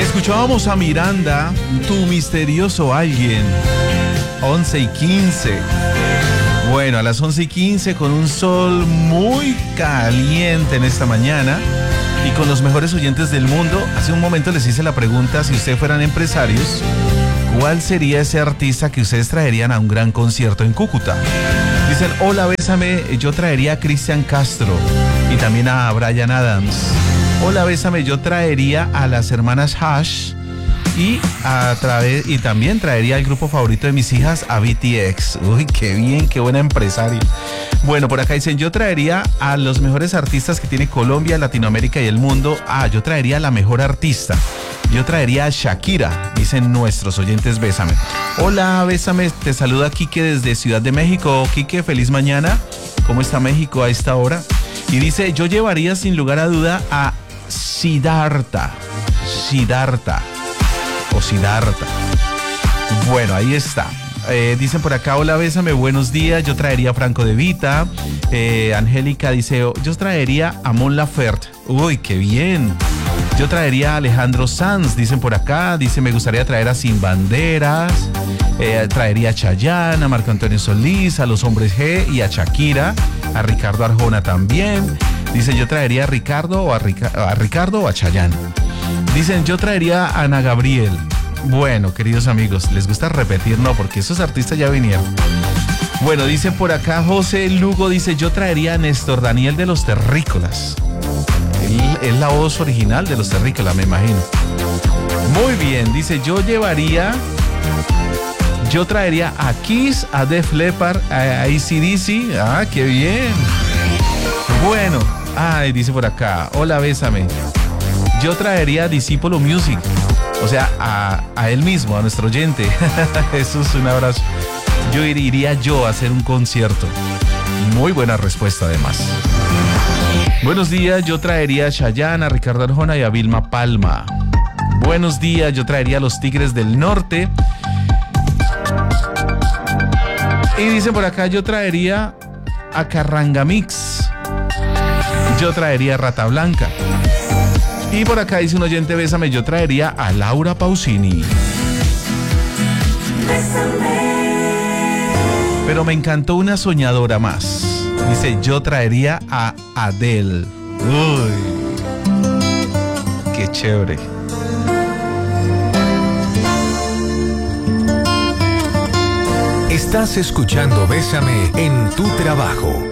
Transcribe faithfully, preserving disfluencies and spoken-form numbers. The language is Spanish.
Escuchábamos a Miranda, Tu misterioso alguien, once y quince. Bueno, a las once y quince, con un sol muy caliente en esta mañana y con los mejores oyentes del mundo. Hace un momento les hice la pregunta: si ustedes fueran empresarios, ¿cuál sería ese artista que ustedes traerían a un gran concierto en Cúcuta? Dicen: hola, bésame, yo traería a Cristian Castro y también a Bryan Adams. Hola, bésame, yo traería a las hermanas Hash y, a través, y también traería al grupo favorito de mis hijas, a B T X. Uy, qué bien, qué buena empresaria. Bueno, por acá dicen: yo traería a los mejores artistas que tiene Colombia, Latinoamérica y el mundo. Ah, yo traería a la mejor artista. Yo traería a Shakira, dicen nuestros oyentes. Bésame. Hola, bésame, te saluda Quique desde Ciudad de México. Quique, feliz mañana. ¿Cómo está México a esta hora? Y dice: yo llevaría sin lugar a duda a Siddhartha. Siddhartha. O Siddhartha. Bueno, ahí está. Eh, dicen por acá: hola, bésame, buenos días. Yo traería a Franco De Vita. Eh, Angélica dice: yo traería a Mon Laferte. Uy, qué bien. Yo traería a Alejandro Sanz, dicen por acá. Dice: me gustaría traer a Sin Banderas. Eh, traería a Chayanne, a Marco Antonio Solís, a Los Hombres G y a Shakira. A Ricardo Arjona también. Dice: yo traería a Ricardo o a, Rica- a Ricardo o a Chayanne. Dicen: yo traería a Ana Gabriel. Bueno, queridos amigos, ¿les gusta repetir? No, porque esos artistas ya vinieron. Bueno, dice por acá José Lugo, dice: yo traería a Néstor Daniel de Los Terrícolas. Él es la voz original de Los Terrícolas, me imagino. Muy bien, dice: yo llevaría, yo traería a Kiss, a Def Leppard, a A C D C. Ah, qué bien. Bueno, ay, dice por acá: hola, bésame, yo traería a Discípulo Music. O sea, a, a él mismo, a nuestro oyente. Jesús, un abrazo. Yo iría yo a hacer un concierto. Muy buena respuesta, además. Buenos días, yo traería a Chayanne, a Ricardo Arjona y a Vilma Palma. Buenos días, yo traería a los Tigres del Norte. Y dicen por acá: yo traería a Carrangamix. Yo traería a Rata Blanca. Y por acá dice un oyente: bésame, yo traería a Laura Pausini. Pero me encantó una soñadora más. Dice: yo traería a Adele. Uy, qué chévere. Estás escuchando Bésame en tu trabajo.